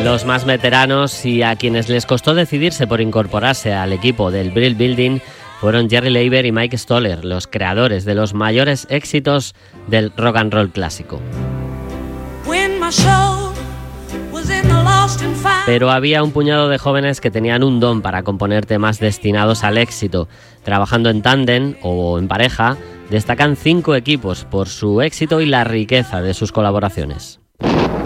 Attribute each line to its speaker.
Speaker 1: Los más veteranos y a quienes les costó decidirse por incorporarse al equipo del Brill Building fueron Jerry Leiber y Mike Stoller, los creadores de los mayores éxitos del rock and roll clásico. Pero había un puñado de jóvenes que tenían un don para componer temas destinados al éxito. Trabajando en tándem o en pareja, destacan 5 equipos por su éxito y la riqueza de sus colaboraciones.